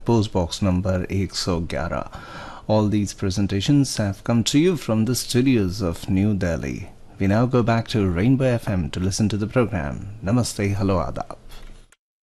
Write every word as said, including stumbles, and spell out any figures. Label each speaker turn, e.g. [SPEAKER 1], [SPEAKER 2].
[SPEAKER 1] post box number one eleven. All these presentations have come to you from the studios of New Delhi. We now go back to Rainbow F M to listen to the program. Namaste, hello, adab.